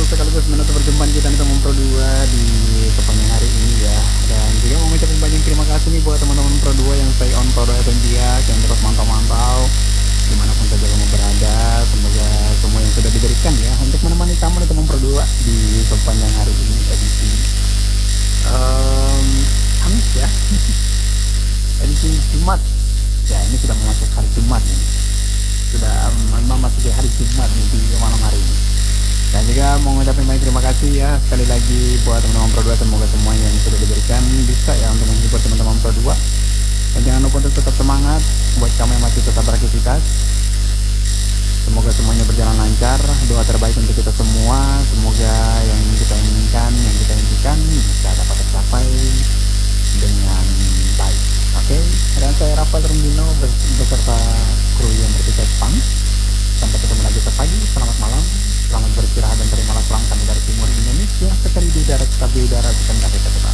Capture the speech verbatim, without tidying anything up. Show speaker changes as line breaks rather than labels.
sekaligus menutup perjumpaan kita nih teman Pro dua di sepanjang hari ini ya. Dan juga mau ngucapin banyak terima kasih nih buat teman-teman Pro dua yang stay on Pro dua F M Biak, yang terus mantau-mantau dimanapun saja kamu berada. Semoga semua yang sudah diberikan ya untuk menemani kamu nih teman Pro dua di sepanjang hari ini edisi um, Kamis ya. Edisi Jumat ya, ini sudah masuk hari Jumat nih, sudah memasuki hari Jumat nih di malam hari ini. Dan juga mau ngucapin banyak terima kasih ya sekali lagi buat teman-teman Pro dua. Semoga semua yang sudah diberikan bisa ya untuk menghibur teman-teman Pro dua. Dan jangan lupa untuk tetap semangat buat kamu yang masih tetap beraktivitas. Semoga semuanya berjalan lancar. Doa terbaik untuk kita semua. Semoga yang kita inginkan, yang kita impikan bisa dapat tercapai dengan baik. Oke, dan saya Rafael Rundino beserta kru yang bertugas Jepang. Sampai ketemu lagi pagi, selamat malam, selamat beristirahat dan terimalah salam kami dari timur Indonesia. Sekali di udara, tetap di udara, bukan tapi